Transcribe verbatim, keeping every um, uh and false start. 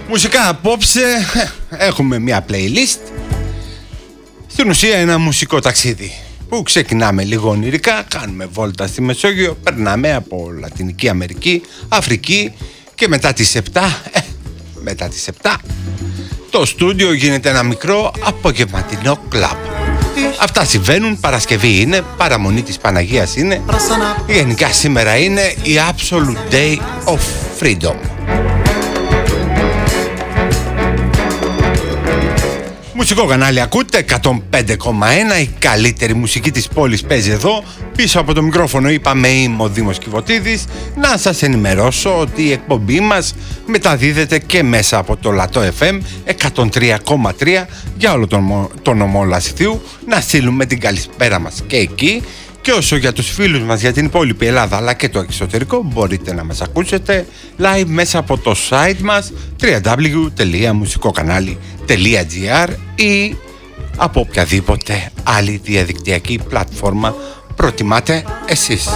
Μουσικά απόψε έχουμε μια playlist. Στην ουσία ένα μουσικό ταξίδι που ξεκινάμε λίγο ονειρικά, κάνουμε βόλτα στη Μεσόγειο, περνάμε από Λατινική Αμερική, Αφρική και μετά τις επτά, ε, μετά τις επτά το στούντιο γίνεται ένα μικρό απογευματινό κλαμπ. Αυτά συμβαίνουν, Παρασκευή είναι, παραμονή της Παναγίας είναι, γενικά σήμερα είναι η Absolute Day of Freedom. Μουσικό κανάλι ακούτε, εκατόν πέντε κόμμα ένα, η καλύτερη μουσική της πόλης παίζει εδώ. Πίσω από το μικρόφωνο είπαμε είμαι ο Δήμος Κιβωτίδης. Να σας ενημερώσω ότι η εκπομπή μας μεταδίδεται και μέσα από το Λατό εφ εμ εκατόν τρία κόμμα τρία για όλο τον, τον νομό Λασιθίου. Να στείλουμε την καλησπέρα μας και εκεί. Και όσο για τους φίλους μας για την υπόλοιπη Ελλάδα αλλά και το εξωτερικό, μπορείτε να μας ακούσετε live μέσα από το site μας double-u double-u double-u τελεία μουσικοκανάλι τελεία τζι άρ ή από οποιαδήποτε άλλη διαδικτυακή πλατφόρμα προτιμάτε εσείς.